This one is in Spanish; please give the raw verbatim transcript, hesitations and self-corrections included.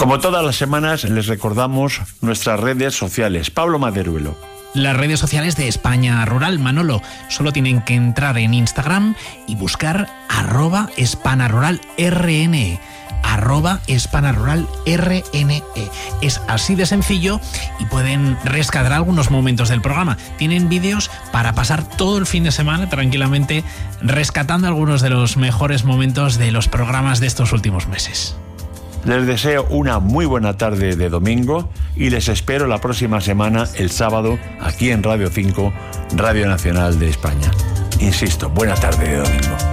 Como todas las semanas, les recordamos nuestras redes sociales. Pablo Maderuelo. Las redes sociales de España Rural, Manolo. Solo tienen que entrar en Instagram y buscar arroba hispanaruralrne. arroba hispanaruralrne. Es así de sencillo y pueden rescatar algunos momentos del programa. Tienen vídeos para pasar todo el fin de semana tranquilamente rescatando algunos de los mejores momentos de los programas de estos últimos meses. Les deseo una muy buena tarde de domingo y les espero la próxima semana, el sábado, aquí en Radio cinco, Radio Nacional de España. Insisto, buena tarde de domingo.